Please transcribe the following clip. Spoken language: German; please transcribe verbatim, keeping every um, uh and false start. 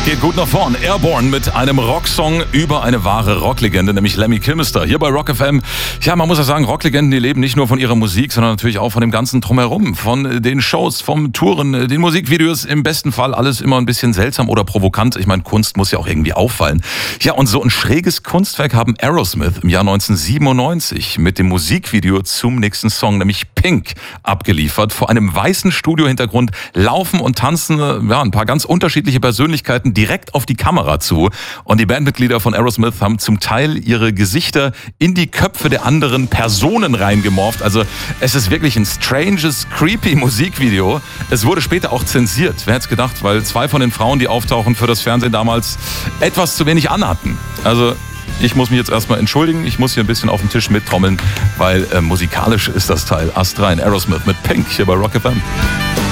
Geht gut nach vorn. Airborne mit einem Rocksong über eine wahre Rocklegende, nämlich Lemmy Kilmister. Hier bei Rock F M. Ja, man muss ja sagen, Rocklegenden, die leben nicht nur von ihrer Musik, sondern natürlich auch von dem ganzen Drumherum. Von den Shows, vom Touren, den Musikvideos. Im besten Fall alles immer ein bisschen seltsam oder provokant. Ich meine, Kunst muss ja auch irgendwie auffallen. Ja, und so ein schräges Kunstwerk haben Aerosmith im Jahr neunzehnhundertsiebenundneunzig mit dem Musikvideo zum nächsten Song, nämlich Pink, abgeliefert. Vor einem weißen Studiohintergrund laufen und tanzen ja, ein paar ganz unterschiedliche Persönlichkeiten direkt auf die Kamera zu. Und die Bandmitglieder von Aerosmith haben zum Teil ihre Gesichter in die Köpfe der anderen Personen reingemorpht. Also es ist wirklich ein stranges, creepy Musikvideo. Es wurde später auch zensiert. Wer hätte es gedacht, weil zwei von den Frauen, die auftauchen, für das Fernsehen damals etwas zu wenig anhatten. Also ich muss mich jetzt erstmal entschuldigen. Ich muss hier ein bisschen auf den Tisch mittrommeln, weil äh, musikalisch ist das Teil astrein. Aerosmith mit Pink hier bei Rock F M.